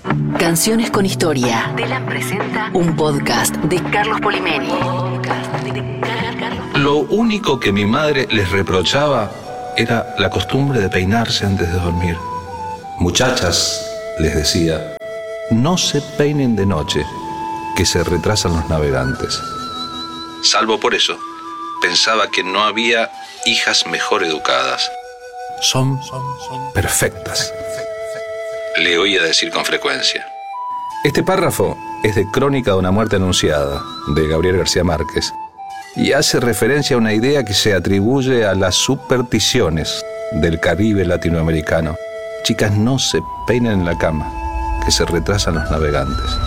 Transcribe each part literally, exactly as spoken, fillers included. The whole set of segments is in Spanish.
Canciones con historia. Telam presenta un podcast de Carlos Polimeni. Lo único que mi madre les reprochaba era la costumbre de peinarse antes de dormir. Muchachas, les decía, no se peinen de noche, que se retrasan los navegantes. Salvo por eso, pensaba que no había hijas mejor educadas. Son perfectas, le oía decir con frecuencia. Este párrafo es de Crónica de una muerte anunciada, de Gabriel García Márquez, y hace referencia a una idea que se atribuye a las supersticiones del Caribe latinoamericano. Chicas, no se peinen en la cama, que se retrasan los navegantes.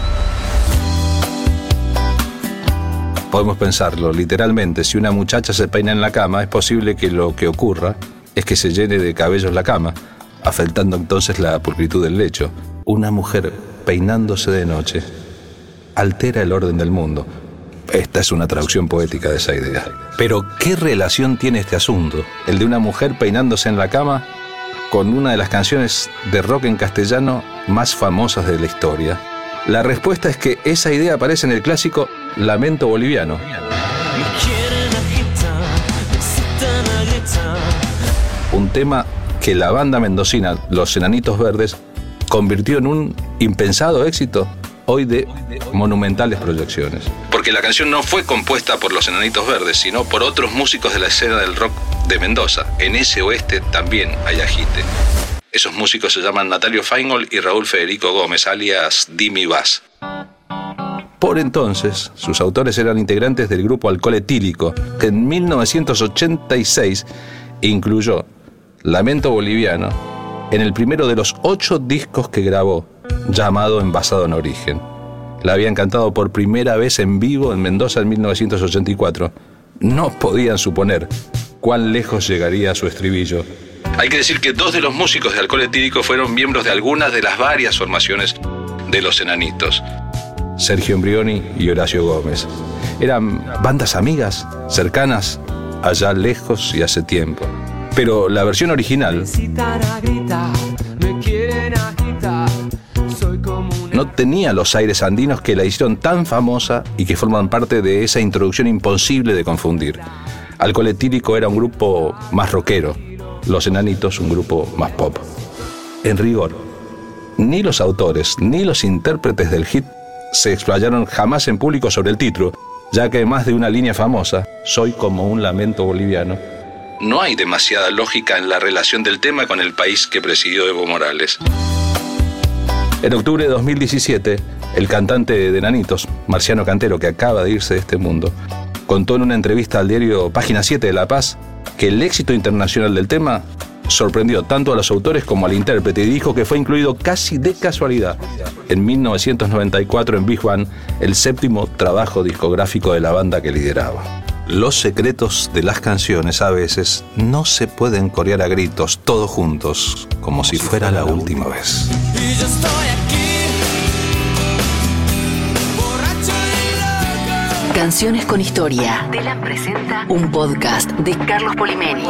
Podemos pensarlo literalmente: si una muchacha se peina en la cama, es posible que lo que ocurra es que se llene de cabellos la cama, afectando entonces la pulcritud del lecho. Una mujer peinándose de noche altera el orden del mundo. Esta es una traducción poética de esa idea. Pero, ¿qué relación tiene este asunto, el de una mujer peinándose en la cama, con una de las canciones de rock en castellano más famosas de la historia? La respuesta es que esa idea aparece en el clásico Lamento Boliviano. Un tema que la banda mendocina Los Enanitos Verdes convirtió en un impensado éxito, hoy de monumentales proyecciones. Porque la canción no fue compuesta por Los Enanitos Verdes, sino por otros músicos de la escena del rock de Mendoza. En ese oeste también hay agite. Esos músicos se llaman Natalio Feingold y Raúl Federico Gómez, alias Dimi Bass. Por entonces, sus autores eran integrantes del grupo Alcohol Etílico, que en mil novecientos ochenta y seis incluyó Lamento Boliviano en el primero de los ocho discos que grabó, llamado Envasado en Origen. La habían cantado por primera vez en vivo en Mendoza en mil novecientos ochenta y cuatro. No podían suponer cuán lejos llegaría su estribillo. Hay que decir que dos de los músicos de Alcohol Etílico fueron miembros de algunas de las varias formaciones de Los Enanitos: Sergio Embrioni y Horacio Gómez. Eran bandas amigas, cercanas, allá lejos y hace tiempo. Pero la versión original no tenía los aires andinos que la hicieron tan famosa y que forman parte de esa introducción imposible de confundir. Alcohol Etílico era un grupo más rockero, Los Enanitos un grupo más pop. En rigor, ni los autores ni los intérpretes del hit se explayaron jamás en público sobre el título, ya que además de una línea famosa, Soy como un lamento boliviano, no hay demasiada lógica en la relación del tema con el país que presidió Evo Morales. En octubre de dos mil diecisiete, el cantante de Enanitos, Marciano Cantero, que acaba de irse de este mundo, contó en una entrevista al diario Página siete de La Paz que el éxito internacional del tema sorprendió tanto a los autores como al intérprete, y dijo que fue incluido casi de casualidad en mil novecientos noventa y cuatro en Big One, el séptimo trabajo discográfico de la banda que lideraba. Los secretos de las canciones a veces no se pueden corear a gritos, todos juntos, como, como si, si fuera, fuera la última vez. Y yo estoy aquí, borracho y loco. Canciones con historia. Telam presenta un podcast de Carlos Polimeni.